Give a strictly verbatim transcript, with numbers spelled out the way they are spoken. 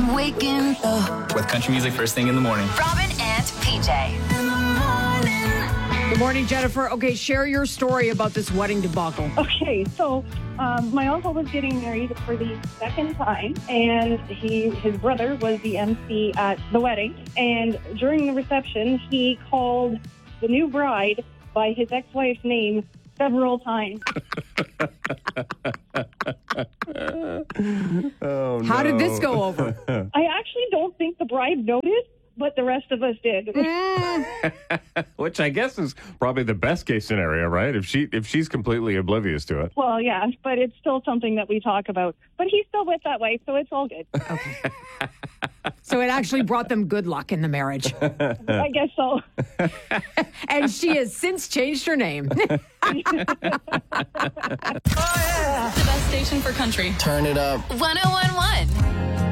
waking up with country music first thing in the morning. Robin and P J. In the morning. Good morning, Jennifer. Okay, share your story about this wedding debacle. Okay, so um, my uncle was getting married for the second time, and he his brother was the M C at the wedding. And during the reception, he called the new bride by his ex-wife's name several times. Oh, How no. did this go over? I actually don't think the bride noticed, but the rest of us did. Which I guess is probably the best case scenario, right? If she if she's completely oblivious to it. Well, yeah, but it's still something that we talk about. But he's still with that wife, so it's all good. So it actually brought them good luck in the marriage. I guess so. And she has since changed her name. The best station for country. Turn it up. one oh one one.